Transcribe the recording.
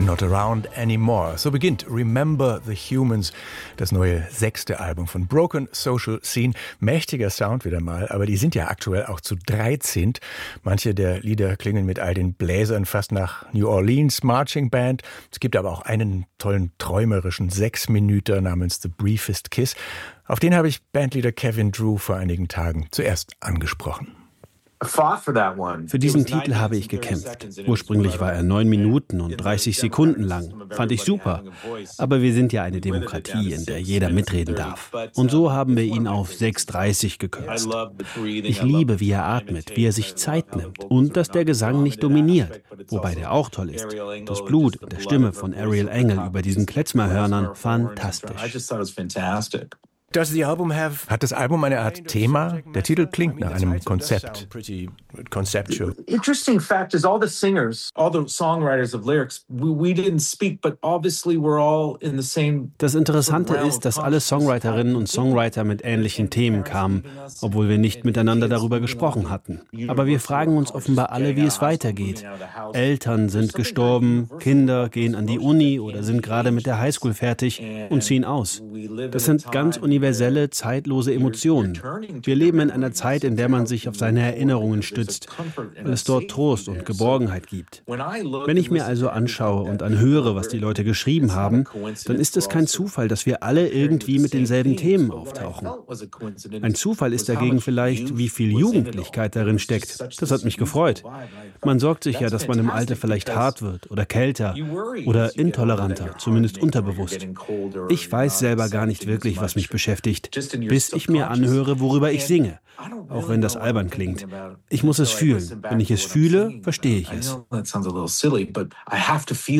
Not Around Anymore. So beginnt Remember the Humans, das neue 6. Album von Broken Social Scene. Mächtiger Sound wieder mal, aber die sind ja aktuell auch zu 13. Manche der Lieder klingen mit all den Bläsern fast nach New Orleans Marching Band. Es gibt aber auch einen tollen, träumerischen 6-Minüter namens The Briefest Kiss. Auf den habe ich Bandleader Kevin Drew vor einigen Tagen zuerst angesprochen. Für diesen Titel habe ich gekämpft. Ursprünglich war er 9 Minuten und 30 Sekunden lang. Fand ich super. Aber wir sind ja eine Demokratie, in der jeder mitreden darf. Und so haben wir ihn auf 6:30 gekürzt. Ich liebe, wie er atmet, wie er sich Zeit nimmt und dass der Gesang nicht dominiert. Wobei der auch toll ist. Das Blut in der Stimme von Ariel Engel über diesen Klezmerhörnern, fantastisch. Hat das Album eine Art Thema? Der Titel klingt nach einem Konzept. Interesting fact is all the singers, all the songwriters of lyrics, we didn't speak, but obviously we're all in the same. Das Interessante ist, dass alle Songwriterinnen und Songwriter mit ähnlichen Themen kamen, obwohl wir nicht miteinander darüber gesprochen hatten. Aber wir fragen uns offenbar alle, wie es weitergeht. Eltern sind gestorben, Kinder gehen an die Uni oder sind gerade mit der Highschool fertig und ziehen aus. Das sind ganz universelle, zeitlose Emotionen. Wir leben in einer Zeit, in der man sich auf seine Erinnerungen stützt, weil es dort Trost und Geborgenheit gibt. Wenn ich mir also anschaue und anhöre, was die Leute geschrieben haben, dann ist es kein Zufall, dass wir alle irgendwie mit denselben Themen auftauchen. Ein Zufall ist dagegen vielleicht, wie viel Jugendlichkeit darin steckt. Das hat mich gefreut. Man sorgt sich ja, dass man im Alter vielleicht hart wird oder kälter oder intoleranter, zumindest unterbewusst. Ich weiß selber gar nicht wirklich, was mich beschäftigt, bis ich mir anhöre, worüber ich singe, auch wenn das albern klingt. Ich muss es fühlen. Wenn ich es fühle, verstehe ich es.